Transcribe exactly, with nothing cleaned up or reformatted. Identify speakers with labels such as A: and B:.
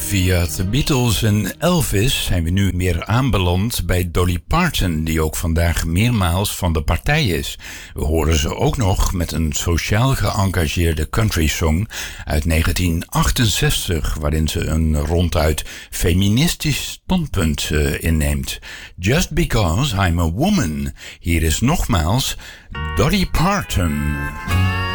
A: Via de Beatles en Elvis zijn we nu meer aanbeland bij Dolly Parton, die ook vandaag meermaals van de partij is. We horen ze ook nog met een sociaal geëngageerde country song uit negentien achtenzestig, waarin ze een ronduit feministisch standpunt uh, inneemt. Just Because I'm a Woman. Hier is nogmaals Dolly Parton.